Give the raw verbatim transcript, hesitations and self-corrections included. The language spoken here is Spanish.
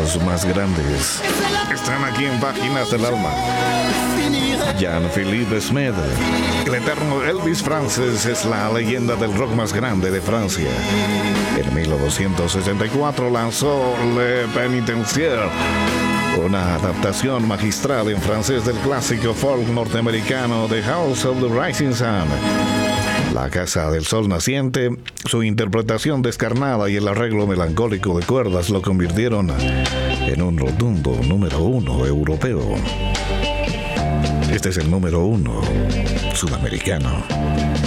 los más grandes están aquí en Páginas del Alma. Jean-Philippe Smith, el eterno Elvis Frances, es la leyenda del rock más grande de Francia. En mil novecientos sesenta y cuatro lanzó Le Penitencier, una adaptación magistral en francés del clásico folk norteamericano The House of the Rising Sun, La Casa del Sol Naciente. Su interpretación descarnada y el arreglo melancólico de cuerdas lo convirtieron en un rotundo número uno europeo. Este es el número uno sudamericano.